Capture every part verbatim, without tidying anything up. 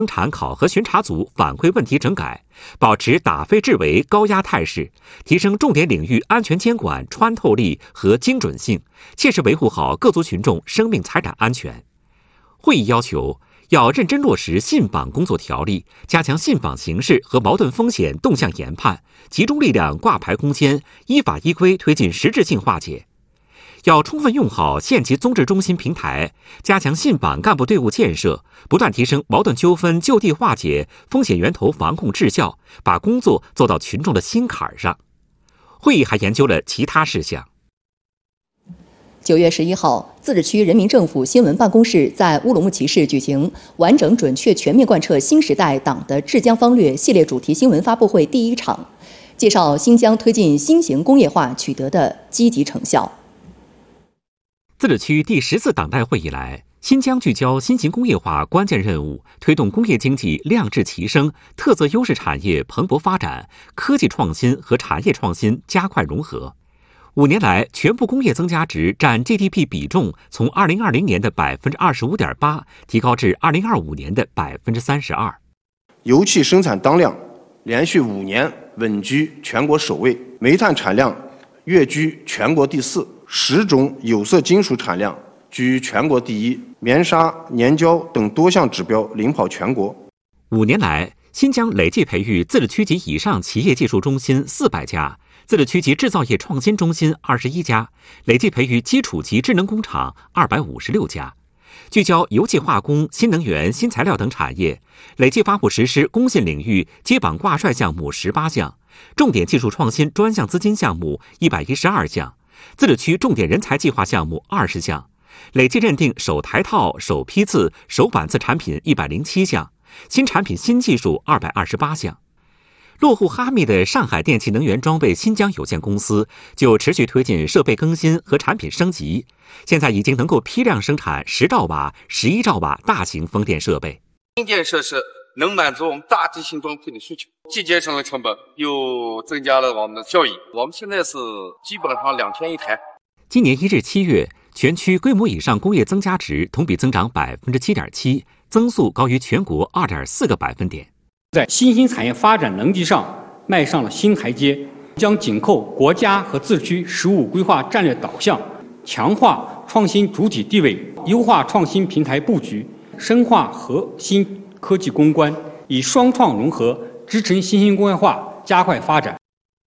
生产考核巡查组反馈问题整改，保持打非治为高压态势，提升重点领域安全监管穿透力和精准性，切实维护好各族群众生命财产安全。会议要求，要认真落实信访工作条例，加强信访形势和矛盾风险动向研判，集中力量挂牌攻坚，依法依规推进实质性化解。要充分用好县级综治中心平台，加强信访干部队伍建设，不断提升矛盾纠纷就地化解、风险源头防控质效，把工作做到群众的心坎上。会议还研究了其他事项。 九月十一号，自治区人民政府新闻办公室在乌鲁木齐市举行完整、准确、全面贯彻新时代党的治疆方略系列主题新闻发布会第一场，介绍新疆推进新型工业化取得的积极成效。 自治区第十次党代会以来，新疆聚焦新型工业化关键任务，推动工业经济量质齐升，特色优势产业蓬勃发展，科技创新和产业创新加快融合。五年来，全部工业增加值占 G D P 比重从二零二零年的百分之二十五点八提高至二零二五年的百分之三十二。 油气生产当量连续五年稳居全国首位，煤炭产量跃居全国第四。十种有色金属产量居全国第一，棉纱、粘胶等多项指标领跑全国。 五年来，新疆累计培育自治区级以上企业技术中心四百家，自治区级制造业创新中心二十一家，累计培育基础级智能工厂二百五十六家。聚焦油气化工、新能源、新材料等产业，累计发布实施工信领域接榜挂帅项目十八项，重点技术创新专项资金项目一百一十二项。自治区重点人才计划项目二十项，累计认定首台套、首批次、首版次产品一百零七项，新产品新技术二百二十八项。落户哈密的上海电气能源装备新疆有限公司就持续推进设备更新和产品升级，现在已经能够批量生产十兆瓦、十一兆瓦大型风电设备。 新建设施能满足我们大地形装配的需求，既节省了成本，又增加了我们的效益。我们现在是基本上两天一台。 今年一至七月，全区规模以上工业增加值同比增长百分之七点七，增速高于全国二点四个百分点。 在新兴产业发展能级上迈上了新台阶，将紧扣国家和自治区“十五”规划战略导向，强化创新主体地位，优化创新平台布局，深化核心科技攻关，以双创融合支撑新兴工业化加快发展。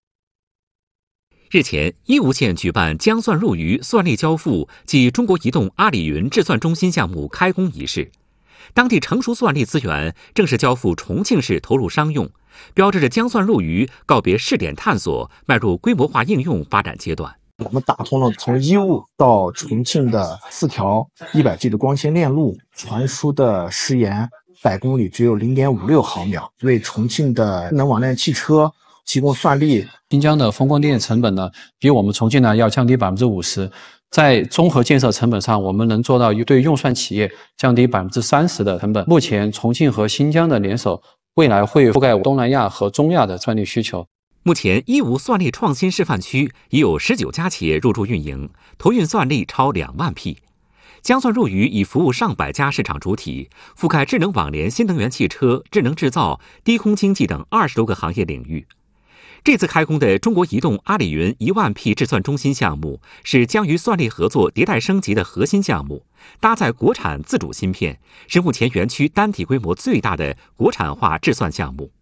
日前，义乌县举办姜蒜入渝算力交付暨中国移动阿里云智算中心项目开工仪式。当地成熟算力资源正式交付重庆市投入商用，标志着姜蒜入渝告别试点探索，迈入规模化应用发展阶段。 我们打通了从义乌到重庆的四条一百 G 的光纤链路，传输的时延百公里只有 零点五六毫秒，为重庆的能网联汽车提供算力。 新疆的风光电成本呢，比我们重庆呢要降低百分之五十。在综合建设成本上，我们能做到对用算企业降低百分之三十的成本。目前，重庆和新疆的联手，未来会覆盖东南亚和中亚的算力需求。 目前，义乌算力创新示范区已有十九家企业入驻运营，投运算力超两万匹。姜蒜入渝已服务上百家市场主体，覆盖智能网联、新能源汽车、智能制造、低空经济等二十多个行业领域。这次开工的中国移动阿里云一万 P 智算中心项目是将与算力合作迭代升级的核心项目，搭载国产自主芯片，是目前园区单体规模最大的国产化智算项目。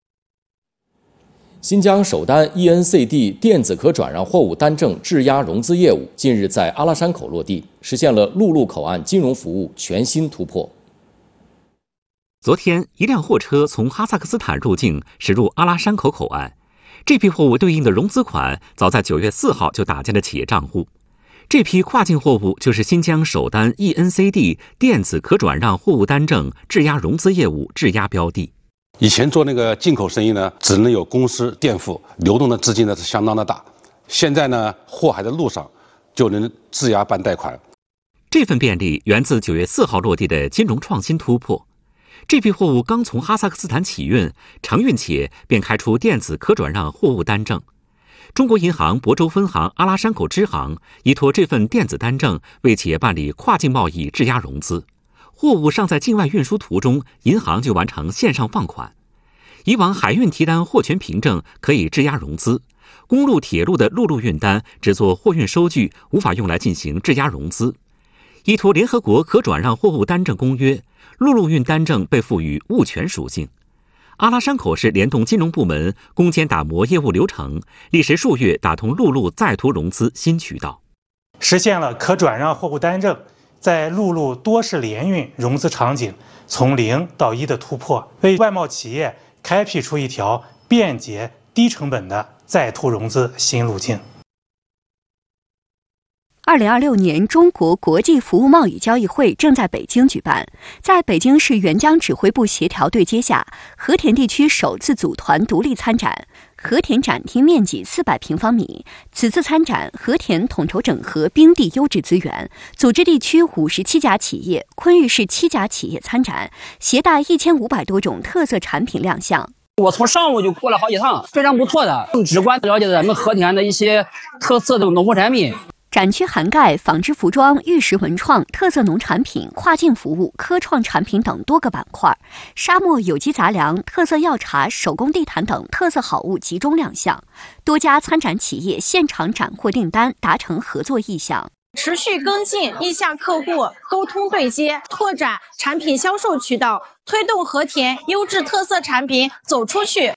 新疆首单 E N C D 电子可转让货物单证质押融资业务近日在阿拉山口落地，实现了陆路口岸金融服务全新突破。 昨天，一辆货车从哈萨克斯坦入境，驶入阿拉山口口岸。这批货物对应的融资款早在九月四号就打进了企业账户。这批跨境货物就是新疆首单 E N C D 电子可转让货物单证质押融资业务质押标的。 以前做那个进口生意呢，只能有公司垫付，流动的资金呢是相当的大。现在呢，货还在路上，就能质押办贷款。 这份便利源自九月四号落地的金融创新突破。这批货物刚从哈萨克斯坦起运，承运且便开出电子可转让货物单证。中国银行亳州分行阿拉山口支行依托这份电子单证，为企业办理跨境贸易质押融资。 货物尚在境外运输途中，银行就完成线上放款。以往海运提单货权凭证可以质押融资，公路、铁路的陆路运单只做货运收据，无法用来进行质押融资。依托联合国可转让货物单证公约，陆路运单证被赋予物权属性。阿拉山口市联动金融部门攻坚打磨业务流程，历时数月打通陆路在途融资新渠道， 实现了可转让货物单证在陆路多式联运融资场景从零到一的突破，为外贸企业开辟出一条便捷、低成本的在途融资新路径。 二零二六年中国国际服务贸易交易会正在北京举办，在北京市援疆指挥部协调对接下，和田地区首次组团独立参展。和田展厅面积四百平方米，此次参展，和田统筹整合冰地优质资源，组织地区五十七家企业、昆玉市七家企业参展，携带一千五百多种特色产品亮相。 我从上午就过了好几趟，非常不错的，更直观了解咱们和田的一些特色的农副产品。 展区涵盖纺织服装、玉石文创、特色农产品、跨境服务、科创产品等多个板块，沙漠有机杂粮、特色药茶、手工地毯等特色好物集中亮相。多家参展企业现场斩获订单，达成合作意向。 持续跟进意向客户，沟通对接，拓展产品销售渠道，推动和田优质特色产品走出去。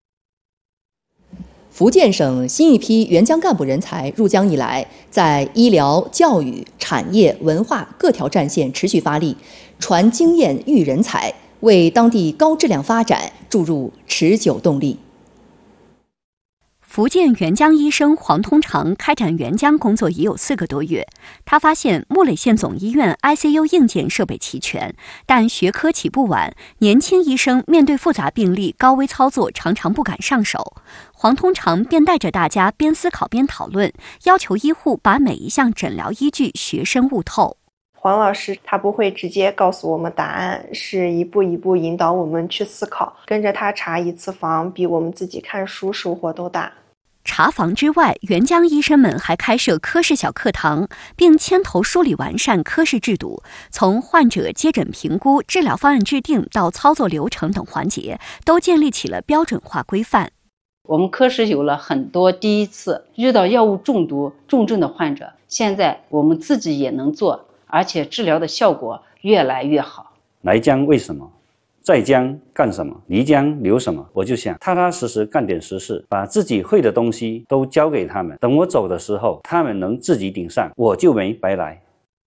福建省新一批援疆干部人才入疆以来，在医疗、教育、产业、文化各条战线持续发力，传经验育人才，为当地高质量发展注入持久动力。 福建援疆医生黄通常开展援疆工作已有四个多月，他发现木垒县总医院 I C U 硬件设备齐全，但学科起步晚，年轻医生面对复杂病例、高危操作常常不敢上手。黄通常便带着大家边思考边讨论，要求医护把每一项诊疗依据学深悟透。 黄老师他不会直接告诉我们答案，是一步一步引导我们去思考，跟着他查一次房比我们自己看书收获都大。 查房之外，援疆医生们还开设科室小课堂，并牵头梳理完善科室制度，从患者接诊评估、治疗方案制定到操作流程等环节，都建立起了标准化规范。 我们科室有了很多第一次遇到药物中毒重症的患者，现在我们自己也能做，而且治疗的效果越来越好。 来疆为什么？在疆干什么？离疆留什么？我就想踏踏实实干点实事，把自己会的东西都交给他们。等我走的时候，他们能自己顶上，我就没白来。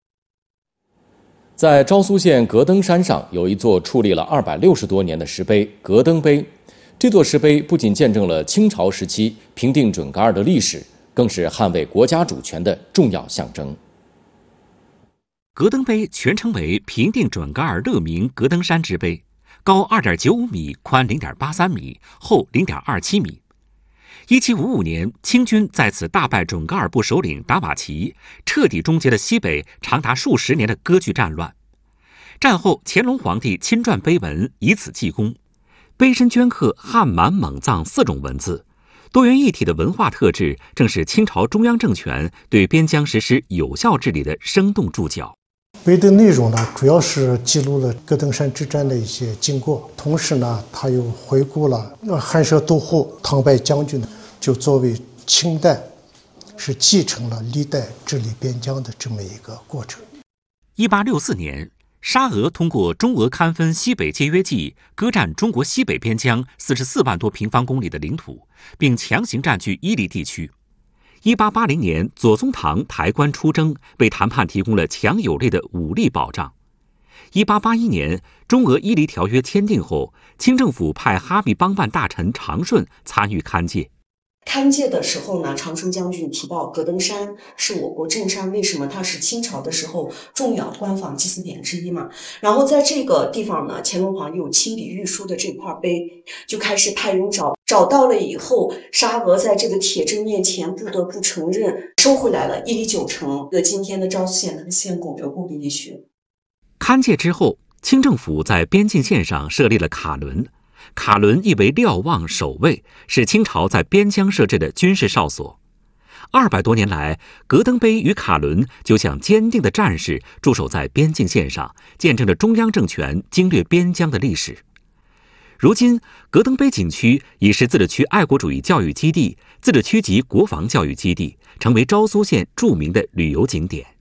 在昭苏县格登山上，有一座矗立了二百六十多年的石碑——格登碑。这座石碑不仅见证了清朝时期平定准噶尔的历史，更是捍卫国家主权的重要象征。 格登碑全称为平定准噶尔勒明格登山之碑，高 二点九五米，宽 零点八三米，厚 零点二七米。一七五五年，清军在此大败准噶尔部首领达瓦齐，彻底终结了西北长达数十年的割据战乱。战后，乾隆皇帝亲撰碑文，以此记功。碑身镌刻汉、满、蒙、藏四种文字，多元一体的文化特质，正是清朝中央政权对边疆实施有效治理的生动注脚。 碑的内容呢，主要是记录了格登山之战的一些经过，同时呢，他又回顾了汉舍都护唐败将军，就作为清代是继承了历代治理边疆的这么一个过程。 一八六四年，沙俄通过中俄勘分西北界约记，割占中国西北边疆四十四万多平方公里的领土，并强行占据伊犁地区。一八八零年，左宗棠抬棺出征，为谈判提供了强有力的武力保障。一八八一年，中俄伊犁条约签订后，清政府派哈密帮办大臣长顺参与勘界。 勘界的时候呢，长顺将军提到格登山是我国镇山，为什么它是清朝的时候重要官方祭祀点之一嘛？然后在这个地方呢，乾隆皇帝有亲笔御书的这块碑，就开始派人找，找到了以后，沙俄在这个铁证面前不得不承认，收回来了伊犁九城的今天的昭苏县的县贡有贡地区。 勘界之后，清政府在边境线上设立了卡伦。卡伦意为瞭望守卫，是清朝在边疆设置的军事哨所。 二百多年来，格登碑与卡伦就像坚定的战士，驻守在边境线上，见证着中央政权经略边疆的历史。如今，格登碑景区已是自治区爱国主义教育基地、自治区级国防教育基地，成为昭苏县著名的旅游景点。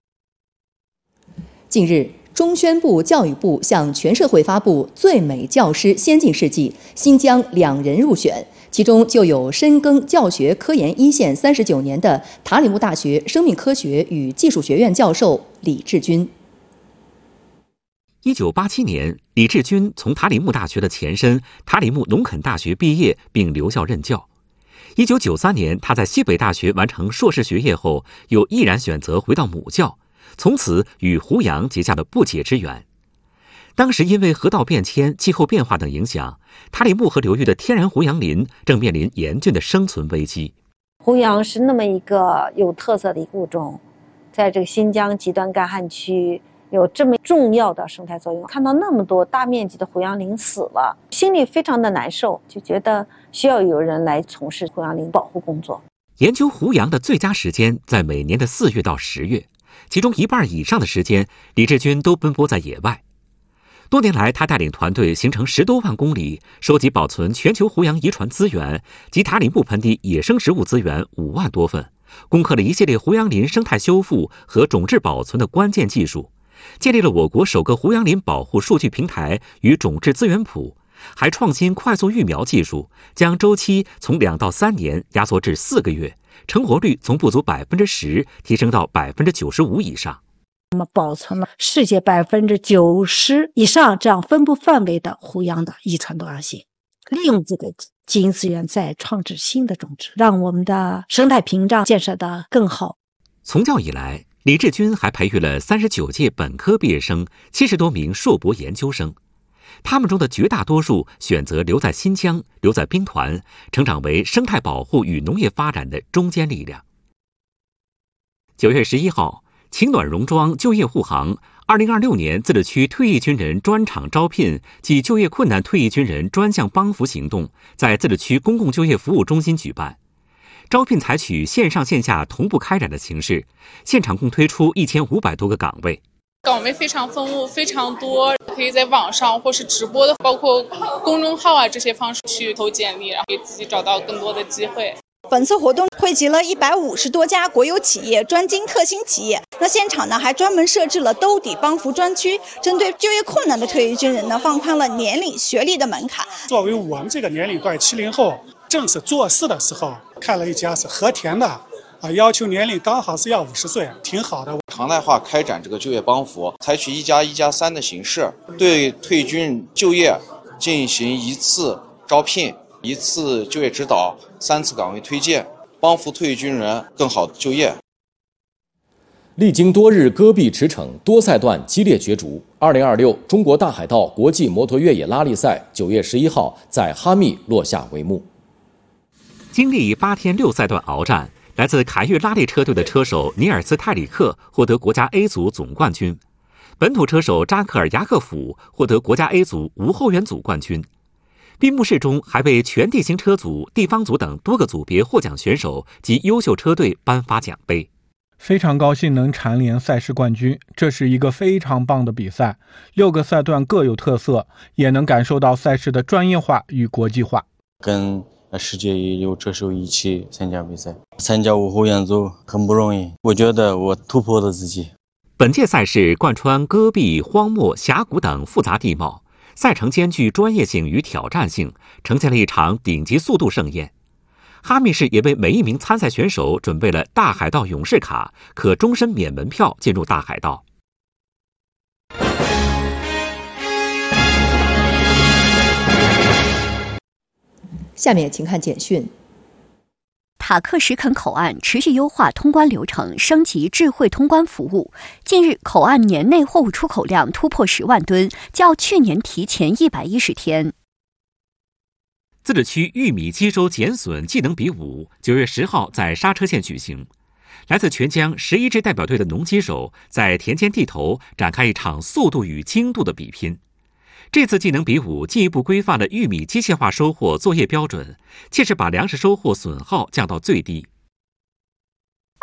近日，中宣部、教育部向全社会发布最美教师先进事迹，新疆两人入选，其中就有深耕教学科研一线三十九年的塔里木大学生命科学与技术学院教授李志军。 一九八七年，李志军从塔里木大学的前身塔里木农垦大学毕业，并留校任教。一九九三年，他在西北大学完成硕士学业后，又毅然选择回到母校，从此与胡杨结下了不解之缘。当时因为河道变迁、气候变化等影响，塔里木河流域的天然胡杨林正面临严峻的生存危机。 胡杨是那么一个有特色的一个物种，在这个新疆极端干旱区有这么重要的生态作用。看到那么多大面积的胡杨林死了，心里非常的难受，就觉得需要有人来从事胡杨林保护工作。 研究胡杨的最佳时间在每年的四月到十月，其中一半以上的时间，李志军都奔波在野外。多年来，他带领团队行程十多万公里，收集保存全球胡杨遗传资源及塔里木盆地野生植物资源五万多份，攻克了一系列胡杨林生态修复和种质保存的关键技术，建立了我国首个胡杨林保护数据平台与种质资源谱，还创新快速育苗技术，将周期从两到三年压缩至四个月，成活率从不足百分之十提升到百分之九十五以上。 我们保存了世界百分之九十以上这样分布范围的胡杨的遗传多样性，利用这个基因资源再创制新的种质，让我们的生态屏障建设得更好。 从教以来，李志军还培育了三十九届本科毕业生、七十多名硕博研究生，他们中的绝大多数选择留在新疆、留在兵团，成长为生态保护与农业发展的中坚力量。九月十一号，晴暖戎装就业护航二零二六年自治区退役军人专场招聘及就业困难退役军人专项帮扶行动在自治区公共就业服务中心举办。招聘采取线上线下同步开展的形式，现场共推出一千五百多个岗位。 岗位非常丰富，非常多，可以在网上或是直播的，包括公众号啊这些方式去投简历，然后给自己找到更多的机会。 本次活动汇集了一百五十多家国有企业、专精特新企业。那现场呢，还专门设置了兜底帮扶专区，针对就业困难的退役军人呢，放宽了年龄、学历的门槛。 作为我们这个年龄段七零后，正是做事的时候，看了一家是和田的，啊，要求年龄刚好是要五十岁，挺好的。 常态化开展这个就业帮扶，采取一加一加三的形式，对退军就业进行一次招聘、一次就业指导、三次岗位推荐，帮扶退役军人更好的就业。 历经多日戈壁驰骋，多赛段激烈角逐，二零二六中国大海盗国际摩托越野拉力赛九月十一号在哈密落下帷幕。 经历八天六赛段鏖战，来自凯越拉力车队的车手尼尔斯·泰里克获得国家 A 组总冠军，本土车手扎克尔·雅克甫获得国家 A 组无后援组冠军。闭幕式中还为全地形车组、地方组等多个组别获奖选手及优秀车队颁发奖杯。 非常高兴能蝉联赛事冠军，这是一个非常棒的比赛，六个赛段各有特色，也能感受到赛事的专业化与国际化。 跟世界一流车手一起参加比赛，参加无后援组很不容易，我觉得我突破了自己。 本届赛事贯穿戈壁、荒漠、峡谷等复杂地貌，赛程兼具专业性与挑战性，呈现了一场顶级速度盛宴。哈密市也为每一名参赛选手准备了大海盗勇士卡，可终身免门票进入大海盗。 下面请看简讯。 塔克什肯口岸持续优化通关流程，升级智慧通关服务。近日，口岸年内货物出口量突破十万吨，较去年提前一百一十天。 自治区玉米基收减损技能比武九月十号在刹车县举行，来自全疆十一支代表队的农机手在田间地头展开一场速度与精度的比拼。这次技能比武进一步规范了玉米机械化收获作业标准，切实把粮食收获损耗降到最低。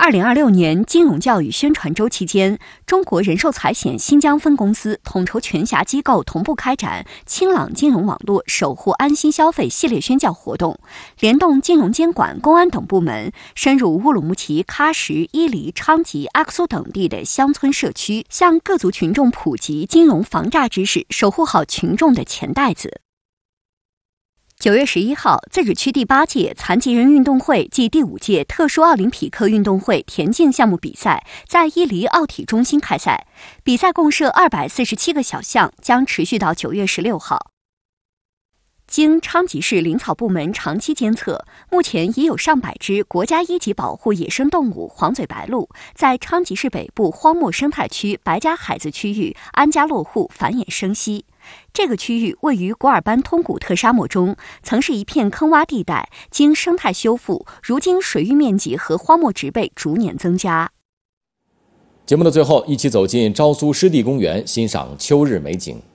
二零二六年金融教育宣传周期间，中国人寿财险新疆分公司统筹全辖机构同步开展清朗金融网络守护安心消费系列宣教活动，联动金融监管、公安等部门，深入乌鲁木齐喀什、伊犁、昌吉、阿克苏等地的乡村社区，向各族群众普及金融防诈知识，守护好群众的钱袋子。九月十一号，自治区第八届残疾人运动会暨第五届特殊奥林匹克运动会田径项目比赛在伊犁奥体中心开赛，比赛共设二百四十七个小项，将持续到九月十六号。经昌吉市林草部门长期监测，目前已有上百只国家一级保护野生动物黄嘴白鹭在昌吉市北部荒漠生态区白家海子区域安家落户，繁衍生息。这个区域位于古尔班通古特沙漠中，曾是一片坑洼地带，经生态修复，如今水域面积和荒漠植被逐年增加。 节目的最后，一起走进昭苏湿地公园，欣赏秋日美景。